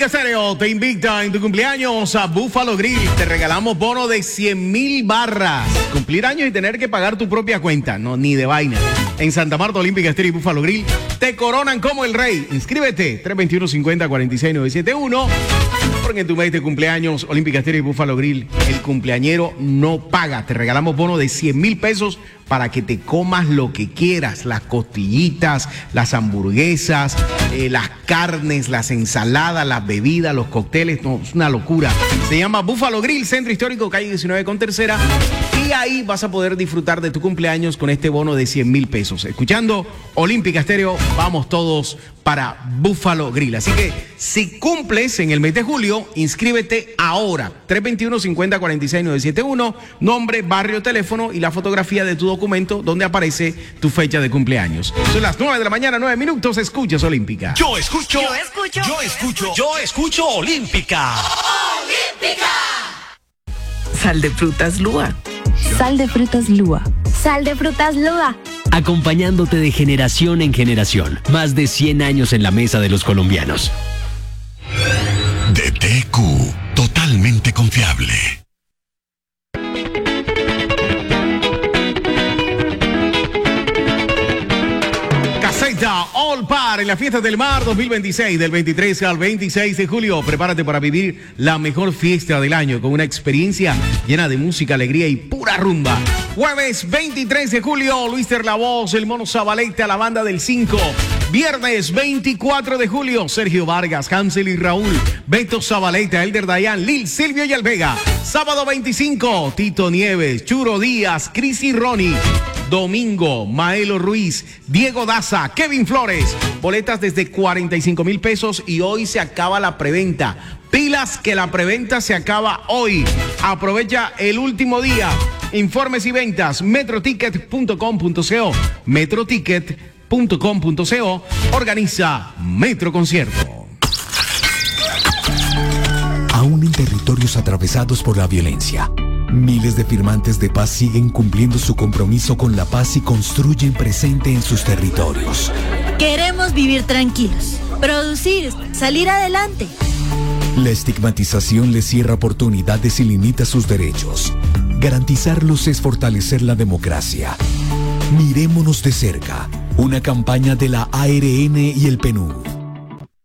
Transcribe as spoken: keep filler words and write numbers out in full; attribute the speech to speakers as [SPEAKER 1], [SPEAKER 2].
[SPEAKER 1] Olímpica Estéreo te invita en tu cumpleaños a Buffalo Grill. Te regalamos bono de cien mil barras. Cumplir años y tener que pagar tu propia cuenta. No, ni de vaina. En Santa Marta, Olímpica Estéreo y Buffalo Grill te coronan como el rey. Inscríbete. tres dos uno, cinco cero, cuatro seis nueve siete uno. Porque en tu mes de cumpleaños, Olímpica Estéreo y Buffalo Grill, el cumpleañero no paga. Te regalamos bono de cien mil pesos para que te comas lo que quieras. Las costillitas, las hamburguesas, eh, las carnes, las ensaladas, las bebidas, los cócteles. No, es una locura. Se llama Buffalo Grill, Centro Histórico, calle diecinueve con Tercera. Y ahí vas a poder disfrutar de tu cumpleaños con este bono de cien mil pesos. Escuchando Olímpica Estéreo, vamos todos para Buffalo Grill. Así que si cumples en el mes de julio, inscríbete ahora. tres dos uno, cinco cero, cuatro seis nueve siete uno, nombre, barrio, teléfono y la fotografía de tu documento donde aparece tu fecha de cumpleaños. Son las nueve de la mañana, nueve minutos. Escuchas Olímpica.
[SPEAKER 2] Yo escucho.
[SPEAKER 3] Yo escucho.
[SPEAKER 2] Yo escucho. Yo escucho Olímpica.
[SPEAKER 3] Olímpica.
[SPEAKER 4] Sal de frutas Lua.
[SPEAKER 5] Sal de frutas Lua. Sal de frutas Lua.
[SPEAKER 6] Acompañándote de generación en generación. Más de cien años en la mesa de los colombianos.
[SPEAKER 2] D T Q, totalmente confiable.
[SPEAKER 1] Caseta All Par en la Fiesta del Mar dos mil veintiséis, del veintitrés al veintiséis de julio. Prepárate para vivir la mejor fiesta del año con una experiencia llena de música, alegría y pura rumba. Jueves veintitrés de julio, Luister La Voz, el Mono Zabaleta, la Banda del cinco. Viernes veinticuatro de julio, Sergio Vargas, Hansel y Raúl, Beto Zabaleta, Elder Dayan, Lil, Silvio y Alvega. Sábado veinticinco, Tito Nieves, Churo Díaz, Cris y Ronnie. Domingo, Maelo Ruiz, Diego Daza, Kevin Flores. Boletas desde cuarenta y cinco mil pesos y hoy se acaba la preventa. Pilas que la preventa se acaba hoy. Aprovecha el último día. Informes y ventas, metroticket punto com punto co. metroticket punto com punto co. Organiza Metro Concierto.
[SPEAKER 7] Aún en territorios atravesados por la violencia, miles de firmantes de paz siguen cumpliendo su compromiso con la paz y construyen presente en sus territorios.
[SPEAKER 8] Queremos vivir tranquilos, producir, salir adelante.
[SPEAKER 7] La estigmatización les cierra oportunidades y limita sus derechos. Garantizarlos es fortalecer la democracia. Mirémonos de cerca. Una campaña de la A R N y el P N U D.